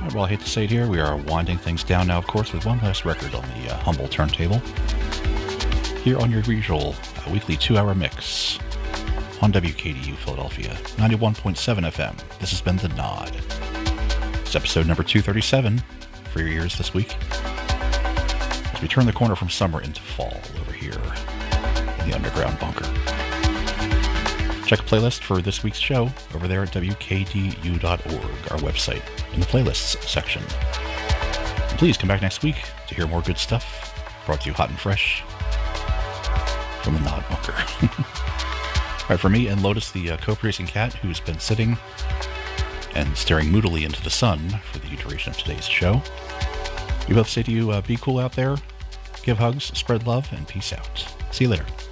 Well, I hate to say it here, we are winding things down now, of course, with one last record on the humble turntable. Here on your usual weekly 2-hour mix on WKDU Philadelphia, 91.7 FM. This has been The Nod. It's episode number 237 for your ears this week, as we turn the corner from summer into fall over here in the underground bunker. Check a playlist for this week's show over there at WKDU.org, our website, in the playlists section. And please come back next week to hear more good stuff, brought to you hot and fresh from the Nod Bunker. All right, for me and Lotus, the co-producing cat, who's been sitting and staring moodily into the sun for the duration of today's show, we both say to you, be cool out there, give hugs, spread love, and peace out. See you later.